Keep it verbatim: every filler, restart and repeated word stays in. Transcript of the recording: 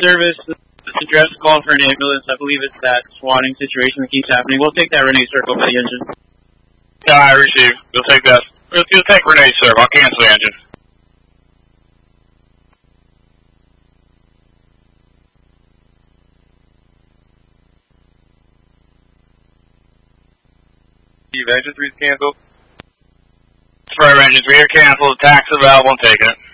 service, this address, call for an ambulance. I believe it's that swatting situation that keeps happening. We'll take that Renee circle for the engine. Yeah, I receive. We'll take that. We'll, we'll take Renee serve. I'll cancel the engine. Engine three's canceled. Spur engine three are canceled. Taxi valve, I'm taking it.